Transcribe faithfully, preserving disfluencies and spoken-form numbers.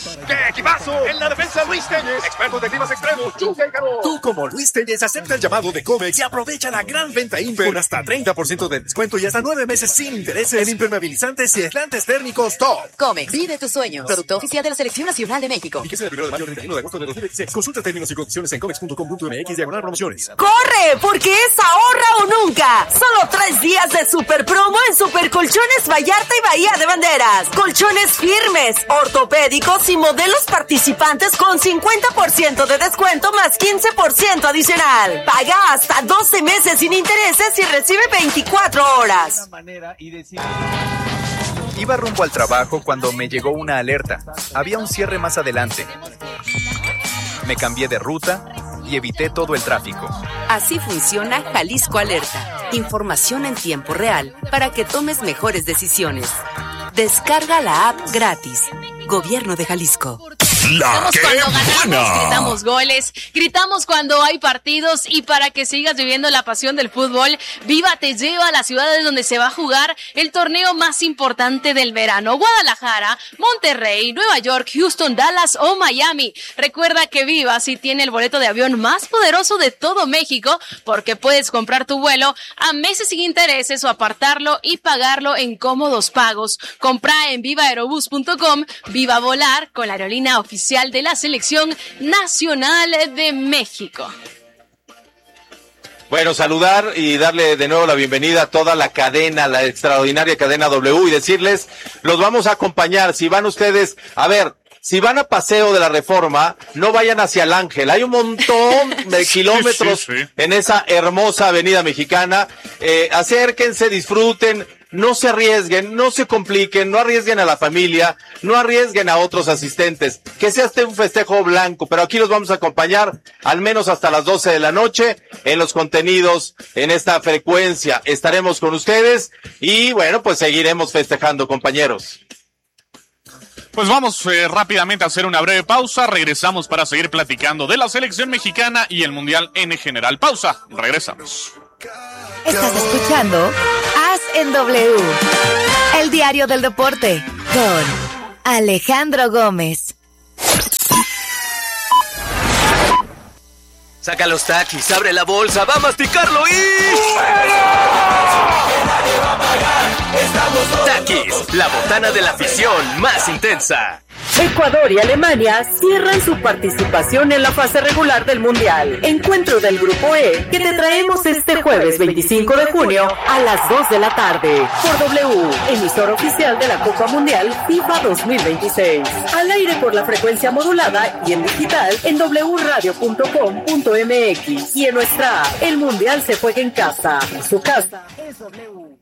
¡Qué equipazo! En la defensa, Luis Telles, experto de climas extremos, Chuquecaro. Tú, como Luis Telles, acepta el llamado de Comex y aprovecha la gran venta Imper con hasta treinta por ciento de descuento y hasta nueve meses sin intereses en impermeabilizantes y aislantes térmicos top. Comex, vive tus sueños. Producto oficial de la Selección Nacional de México. Fíjese el primero de mayo al treinta y uno de agosto de dos mil veintiséis. Consulta términos y condiciones en comex punto com punto m x diagonal promociones. ¡Corre! Porque es ahorra o nunca. Solo tres días de super promo en Super Colchones Vallarta y Bahía de Banderas. Colchones firmes, ortopédicos y modelos participantes con cincuenta por ciento de descuento más quince por ciento adicional. Paga hasta doce meses sin intereses y recibe veinticuatro horas. Iba rumbo al trabajo cuando me llegó una alerta. Había un cierre más adelante. Me cambié de ruta y evité todo el tráfico. Así funciona Jalisco Alerta. Información en tiempo real para que tomes mejores decisiones. Descarga la app gratis. Gobierno de Jalisco. La que cuando ganamos, gritamos goles, gritamos cuando hay partidos y para que sigas viviendo la pasión del fútbol, Viva te lleva a las ciudades donde se va a jugar el torneo más importante del verano. Guadalajara, Monterrey, Nueva York, Houston, Dallas o Miami. Recuerda que Viva sí tiene el boleto de avión más poderoso de todo México porque puedes comprar tu vuelo a meses sin intereses o apartarlo y pagarlo en cómodos pagos. Compra en viva aerobús punto com. Viva volar con la aerolínea oficial oficial de la Selección Nacional de México. Bueno, saludar y darle de nuevo la bienvenida a toda la cadena, la extraordinaria cadena W y decirles, los vamos a acompañar. Si van ustedes, a ver, si van a Paseo de la Reforma, no vayan hacia el Ángel. Hay un montón de kilómetros sí, sí, sí. en esa hermosa avenida mexicana. Eh, acérquense, disfruten. No se arriesguen, no se compliquen, no arriesguen a la familia, no arriesguen a otros asistentes. Que sea este un festejo blanco, pero aquí los vamos a acompañar al menos hasta las doce de la noche en los contenidos, en esta frecuencia. Estaremos con ustedes y bueno, pues seguiremos festejando, compañeros. Pues vamos eh, rápidamente a hacer una breve pausa. Regresamos para seguir platicando de la selección mexicana y el mundial en general. Pausa, regresamos. Estás escuchando Haz en W, el diario del deporte, con Alejandro Gómez. Saca los taquis, abre la bolsa, va a masticarlo y... Taquis, la botana de la afición más intensa. Ecuador y Alemania cierran su participación en la fase regular del Mundial. Encuentro del Grupo E que te traemos este jueves veinticinco de junio a las dos de la tarde por W, emisor oficial de la Copa Mundial FIFA dos mil veintiséis. Al aire por la frecuencia modulada y en digital en doble u radio punto com punto m x y en nuestra app. El Mundial se juega en casa. Su casa es W.